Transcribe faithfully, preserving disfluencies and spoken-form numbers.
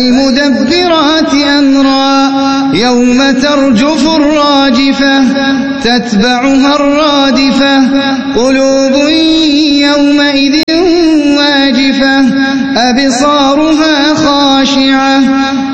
فالمدبرات أمرا يوم ترجف الراجفة تتبعها الرادفة قلوب يومئذ واجفة أبصارها خاشعة